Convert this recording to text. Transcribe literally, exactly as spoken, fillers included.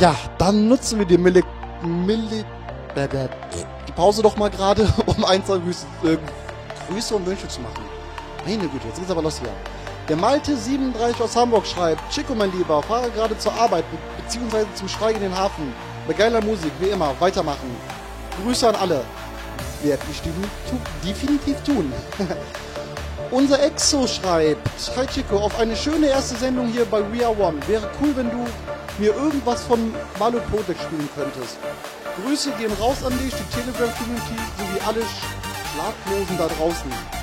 Ja, dann nutzen wir die Milli... Milli... die Pause doch mal gerade, um ein, zwei Grüße, äh, Grüße und Wünsche zu machen. Meine Güte, jetzt geht's aber los hier. Der Malte siebenunddreißig aus Hamburg schreibt: Chico, mein Lieber, fahre gerade zur Arbeit bzw. zum Steigen in den Hafen. Bei geiler Musik, wie immer, weitermachen. Grüße an alle. Werde ich definitiv tun. Unser Exo schreibt: Hi Chico, auf eine schöne erste Sendung hier bei We Are One. Wäre cool, wenn du mir irgendwas von Malo Protect spielen könntest. Grüße gehen raus an dich, die Telegram-Community sowie alle Schlaflosen da draußen.